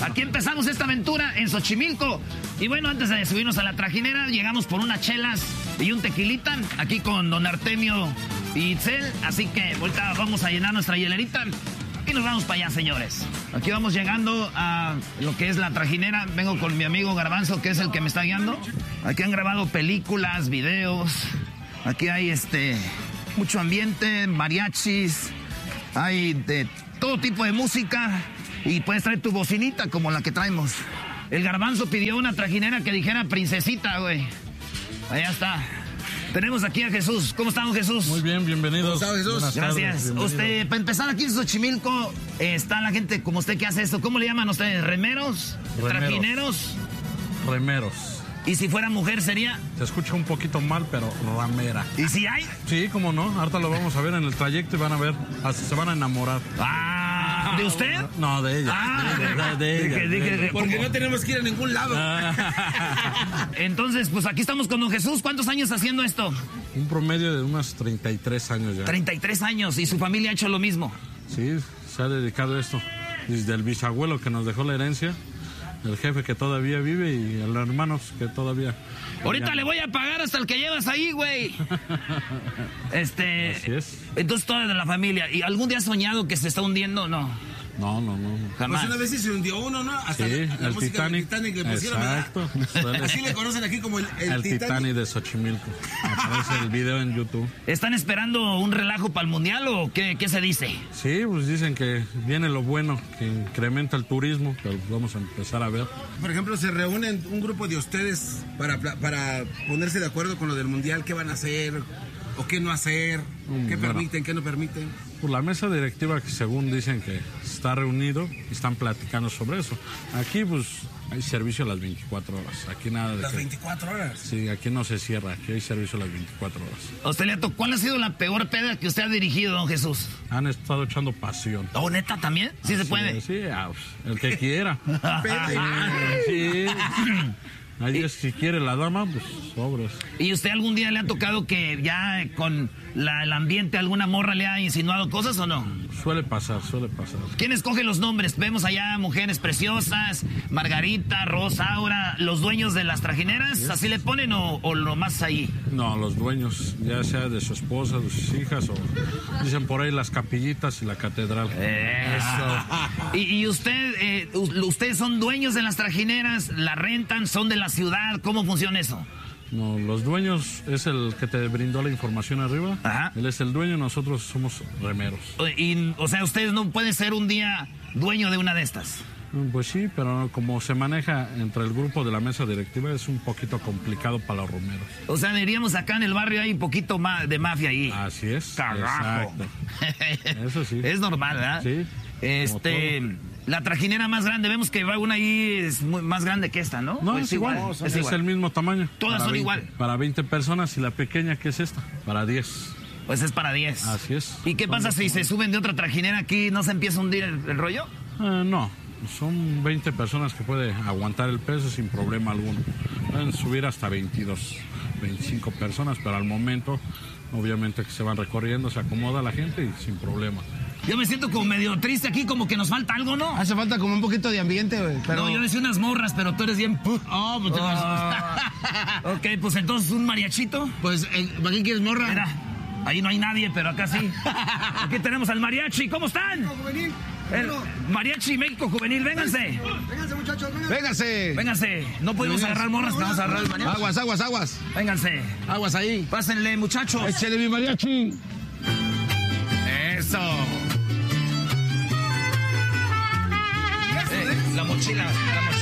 Aquí empezamos esta aventura en Xochimilco. Y bueno, antes de subirnos a la trajinera, llegamos por unas chelas y un tequilita, aquí con don Artemio y Itzel. Así que ahorita vamos a llenar nuestra hielerita y nos vamos para allá, señores. Aquí vamos llegando a lo que es la trajinera. Vengo con mi amigo Garbanzo, que es el que me está guiando. Aquí han grabado películas, videos. Aquí hay mucho ambiente, mariachis. Hay de todo tipo de música. Y puedes traer tu bocinita como la que traemos. El Garbanzo pidió una trajinera que dijera princesita, güey. Allá está. Tenemos aquí a Jesús. ¿Cómo estamos, Jesús? Muy bien, bienvenidos. ¿Cómo está, Jesús? Buenas Gracias. tardes, Usted, para empezar aquí en Xochimilco, está la gente como usted que hace esto. ¿Cómo le llaman ustedes? ¿Remeros? ¿Trajineros? Remeros. ¿Y si fuera mujer sería? Se escucha un poquito mal, pero ramera. ¿Y si hay? Sí, cómo no. Ahorita lo vamos a ver en el trayecto y van a ver. Hasta se van a enamorar. Ah, ¿de usted? No, de ella. Ah, de ella. dije, Porque no tenemos que ir a ningún lado. Entonces, pues aquí estamos con don Jesús. ¿Cuántos años haciendo esto? Un promedio de unos 33 años ya. 33 años. ¿Y su familia ha hecho lo mismo? Sí, se ha dedicado a esto. Desde el bisabuelo que nos dejó la herencia, el jefe que todavía vive y el hermano que todavía... Ahorita le voy a pagar hasta el que llevas ahí, güey. Así es. Entonces toda de la familia. ¿Y algún día has soñado que se está hundiendo? No. No. Jamás. Pues una vez sí se hundió uno, ¿no? Hasta Sí, la el música del Titanic. Le pusieron, Exacto. ¿verdad? Así le conocen aquí como el Titanic de Xochimilco. Aparece el video en YouTube. ¿Están esperando un relajo para el mundial o qué se dice? Sí, pues dicen que viene lo bueno, que incrementa el turismo, que vamos a empezar a ver. Por ejemplo, se reúnen un grupo de ustedes para ponerse de acuerdo con lo del mundial, qué van a hacer o qué no hacer, qué permiten, qué no permiten. Pues la mesa directiva que según dicen que está reunido, están platicando sobre eso. Aquí pues hay servicio a las 24 horas, aquí nada de Las que... 24 horas. Sí, aquí no se cierra, aquí hay servicio a las 24 horas. A usted le ¿cuál ha sido la peor peda que usted ha dirigido, don Jesús? Han estado echando pasión. ¿Oh, neta, también? ¿Sí se puede? Sí, el que quiera. Sí. Ahí es, si quiere la dama, pues sobres. ¿Y usted algún día le ha tocado que ya con el ambiente alguna morra le ha insinuado cosas o no? Suele pasar. ¿Quién escoge los nombres? Vemos allá mujeres preciosas, Margarita, Rosaura, los dueños de las trajineras, ¿así le ponen o lo más ahí? No, los dueños, ya sea de su esposa, de sus hijas, o dicen por ahí las capillitas y la catedral. Eso. ¿Y usted, ustedes son dueños de las trajineras, la rentan, son de la ciudad? ¿Cómo funciona eso? No, los dueños es el que te brindó la información arriba. Ajá. Él es el dueño, nosotros somos remeros. O sea, ustedes no pueden ser un día dueño de una de estas. Pues sí, pero como se maneja entre el grupo de la mesa directiva es un poquito complicado para los remeros. O sea, diríamos acá en el barrio hay un poquito más de mafia ahí. Así es. Carajo. Exacto. Eso sí. Es normal, ¿verdad? Sí. La trajinera más grande, vemos que va una ahí es más grande que esta, ¿no? No, Pues es igual. Es igual. el mismo tamaño. Todas son 20, igual. Para 20 personas y la pequeña que es esta, para 10. Pues es para 10. Así es. ¿Y qué pasa si se suben de otra trajinera aquí? ¿No se empieza a hundir el rollo? No, son 20 personas que puede aguantar el peso sin problema alguno. Pueden subir hasta 22, 25 personas, pero al momento, obviamente que se van recorriendo, se acomoda la gente y sin problema. Yo me siento como medio triste aquí, como que nos falta algo, ¿no? Hace falta como un poquito de ambiente, güey. Pero... No, yo decía unas morras, pero tú eres bien... Oh, pues te Ok, pues entonces un mariachito. Pues, ¿para qué quieres morra? Mira, ahí no hay nadie, pero acá sí. Aquí tenemos al mariachi. ¿Cómo están? Juvenil. El Mariachi México Juvenil, vénganse. Vénganse, muchachos, vénganse. Vénganse. No podemos agarrar morras, pero vamos a agarrar el mariachi. Aguas. Vénganse. Aguas ahí. Pásenle, muchachos. Échale mi mariachi. Eso. La mochila.